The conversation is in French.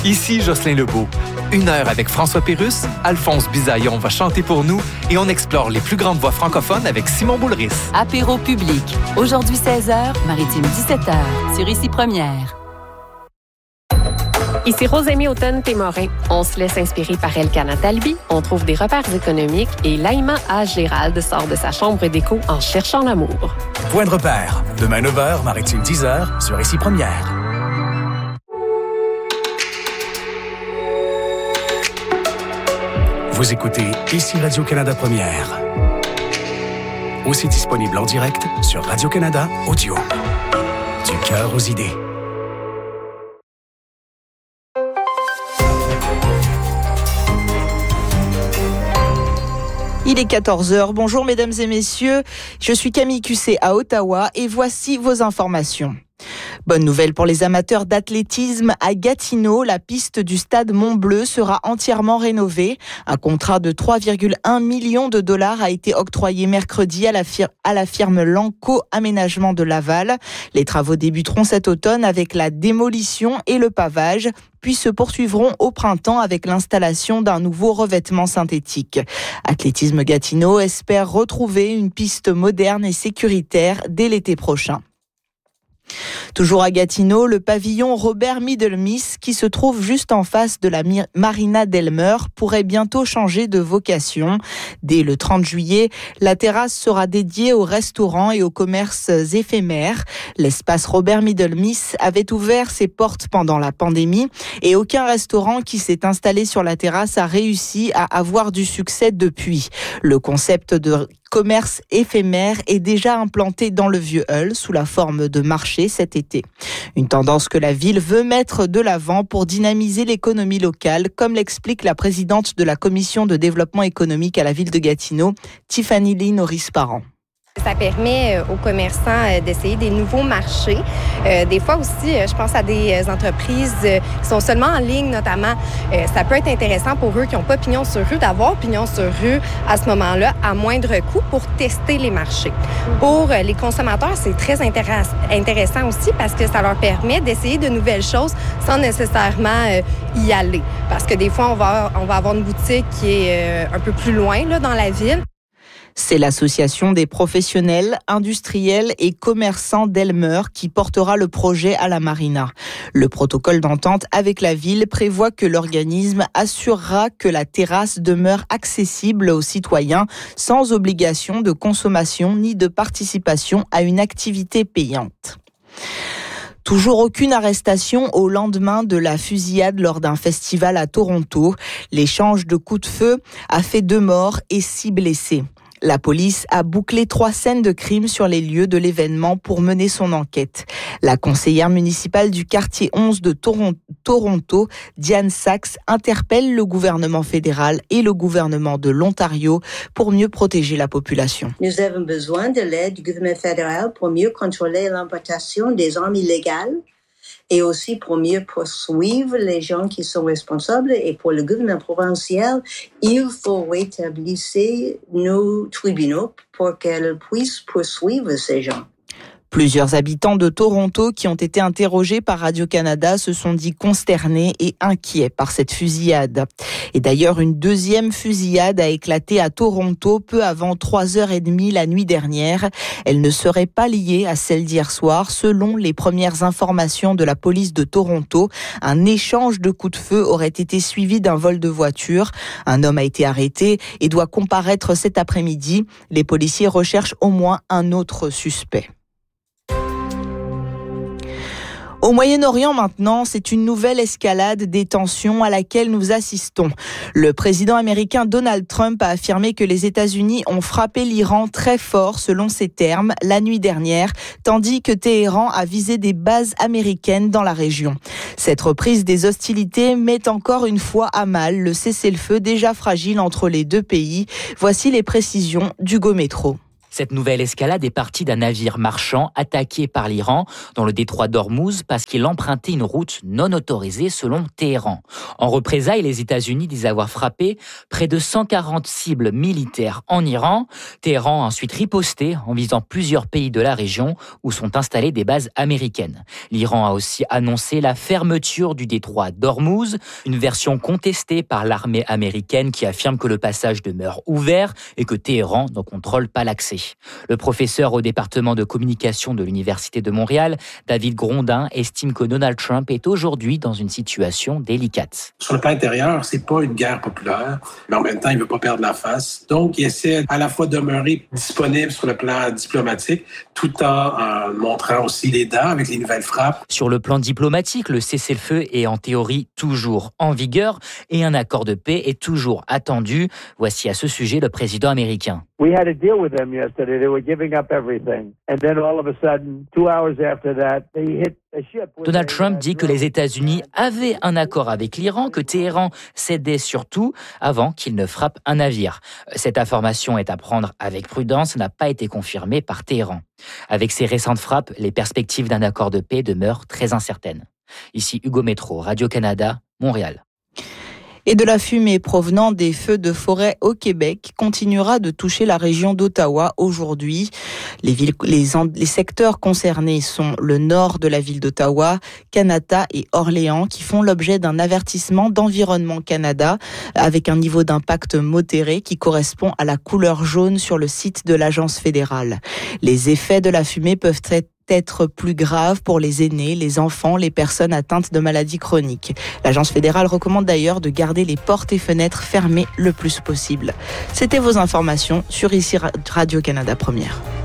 Ici Jocelyn Lebeau. 1 heure avec François Pérusse, Alphonse Bisaillon va chanter pour nous et on explore les plus grandes voix francophones avec Simon Boulris. Apéro public. Aujourd'hui 16h, Maritime 17h, sur Ici Première. Ici Rosémie Automne-Témorin. On se laisse inspirer par Elkana Talbi, on trouve des repères économiques et Laïma A. Gérald sort de sa chambre d'écho en cherchant l'amour. Point de repère. Demain 9h, Maritime 10h, sur Ici Première. Vous écoutez Ici Radio-Canada Première. Aussi disponible en direct sur Radio-Canada Audio. Du cœur aux idées. Il est 14h. Bonjour mesdames et messieurs. Je suis Camille Cusset à Ottawa et voici vos informations. Bonne nouvelle pour les amateurs d'athlétisme. À Gatineau, la piste du stade Mont-Bleu sera entièrement rénovée. Un contrat de 3,1 millions de dollars a été octroyé mercredi à la firme Lanco Aménagement de Laval. Les travaux débuteront cet automne avec la démolition et le pavage, puis se poursuivront au printemps avec l'installation d'un nouveau revêtement synthétique. Athlétisme Gatineau espère retrouver une piste moderne et sécuritaire dès l'été prochain. Toujours à Gatineau, le pavillon Robert Middlemiss, qui se trouve juste en face de la Marina d'Elmer, pourrait bientôt changer de vocation. Dès le 30 juillet, la terrasse sera dédiée aux restaurants et aux commerces éphémères. L'espace Robert Middlemiss avait ouvert ses portes pendant la pandémie et aucun restaurant qui s'est installé sur la terrasse a réussi à avoir du succès depuis. Le concept de commerce éphémère est déjà implanté dans le Vieux-Hull sous la forme de marché cet été. Une tendance que la ville veut mettre de l'avant pour dynamiser l'économie locale, comme l'explique la présidente de la commission de développement économique à la ville de Gatineau, Tiffany Lee Norris-Parent. Ça permet aux commerçants d'essayer des nouveaux marchés. Des fois aussi, je pense à des entreprises qui sont seulement en ligne, notamment. Ça peut être intéressant pour eux qui n'ont pas pignon sur rue, d'avoir pignon sur rue à ce moment-là, à moindre coût, pour tester les marchés. Pour les consommateurs, c'est très intéressant aussi parce que ça leur permet d'essayer de nouvelles choses sans nécessairement y aller. Parce que des fois, on va avoir une boutique qui est un peu plus loin là, dans la ville. C'est l'association des professionnels, industriels et commerçants d'Elmer qui portera le projet à la marina. Le protocole d'entente avec la ville prévoit que l'organisme assurera que la terrasse demeure accessible aux citoyens sans obligation de consommation ni de participation à une activité payante. Toujours aucune arrestation au lendemain de la fusillade lors d'un festival à Toronto. L'échange de coups de feu a fait 2 morts et 6 blessés. La police a bouclé 3 scènes de crime sur les lieux de l'événement pour mener son enquête. La conseillère municipale du quartier 11 de Toronto, Diane Sachs, interpelle le gouvernement fédéral et le gouvernement de l'Ontario pour mieux protéger la population. Nous avons besoin de l'aide du gouvernement fédéral pour mieux contrôler l'importation des armes illégales et aussi pour mieux poursuivre les gens qui sont responsables. Et pour le gouvernement provincial, il faut rétablir nos tribunaux pour qu'elles puissent poursuivre ces gens. Plusieurs habitants de Toronto qui ont été interrogés par Radio-Canada se sont dit consternés et inquiets par cette fusillade. Et d'ailleurs, une 2e fusillade a éclaté à Toronto peu avant 3h30 la nuit dernière. Elle ne serait pas liée à celle d'hier soir. Selon les premières informations de la police de Toronto, un échange de coups de feu aurait été suivi d'un vol de voiture. Un homme a été arrêté et doit comparaître cet après-midi. Les policiers recherchent au moins un autre suspect. Au Moyen-Orient maintenant, c'est une nouvelle escalade des tensions à laquelle nous assistons. Le président américain Donald Trump a affirmé que les États-Unis ont frappé l'Iran très fort, selon ses termes, la nuit dernière, tandis que Téhéran a visé des bases américaines dans la région. Cette reprise des hostilités met encore une fois à mal le cessez-le-feu déjà fragile entre les deux pays. Voici les précisions d'Hugo Métro. Cette nouvelle escalade est partie d'un navire marchand attaqué par l'Iran dans le détroit d'Ormuz parce qu'il empruntait une route non autorisée selon Téhéran. En représailles, les États-Unis disent avoir frappé près de 140 cibles militaires en Iran. Téhéran a ensuite riposté en visant plusieurs pays de la région où sont installées des bases américaines. L'Iran a aussi annoncé la fermeture du détroit d'Ormuz, une version contestée par l'armée américaine qui affirme que le passage demeure ouvert et que Téhéran ne contrôle pas l'accès. Le professeur au département de communication de l'Université de Montréal, David Grondin, estime que Donald Trump est aujourd'hui dans une situation délicate. Sur le plan intérieur, c'est pas une guerre populaire, mais en même temps, il veut pas perdre la face. Donc, il essaie à la fois de demeurer disponible sur le plan diplomatique, tout en montrant aussi les dents avec les nouvelles frappes. Sur le plan diplomatique, le cessez-le-feu est en théorie toujours en vigueur et un accord de paix est toujours attendu. Voici à ce sujet le président américain. We had a deal with them yesterday. They were giving up everything. And then all of a sudden, 2 hours after that, they hit a ship. Donald Trump dit que les États-Unis avaient un accord avec l'Iran, que Téhéran cédait surtout avant qu'il ne frappe un navire. Cette information est à prendre avec prudence, n'a pas été confirmée par Téhéran. Avec ces récentes frappes, les perspectives d'un accord de paix demeurent très incertaines. Ici Hugo Métro, Radio-Canada, Montréal. Et de la fumée provenant des feux de forêt au Québec continuera de toucher la région d'Ottawa aujourd'hui. Les secteurs concernés sont le nord de la ville d'Ottawa, Kanata et Orléans, qui font l'objet d'un avertissement d'Environnement Canada avec un niveau d'impact modéré qui correspond à la couleur jaune sur le site de l'agence fédérale. Les effets de la fumée peuvent être plus grave pour les aînés, les enfants, les personnes atteintes de maladies chroniques. L'agence fédérale recommande d'ailleurs de garder les portes et fenêtres fermées le plus possible. C'était vos informations sur ici Radio-Canada Première.